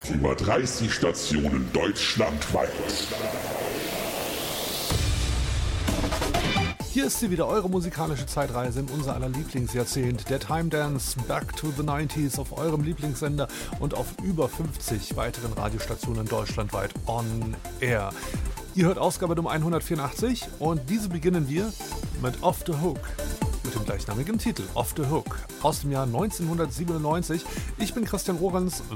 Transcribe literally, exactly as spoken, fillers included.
Über dreißig Stationen deutschlandweit. Hier ist sie wieder, eure musikalische Zeitreise in unser aller Lieblingsjahrzehnt. Der Time Dance Back to the neunziger auf eurem Lieblingssender und auf über fünfzig weiteren Radiostationen deutschlandweit on air. Ihr hört Ausgabe Nummer hundertvierundachtzig und diese beginnen wir mit Off the Hook. Mit dem gleichnamigen Titel Off the Hook aus dem Jahr neunzehnhundertsiebenundneunzig. Ich bin Christian Ohrens.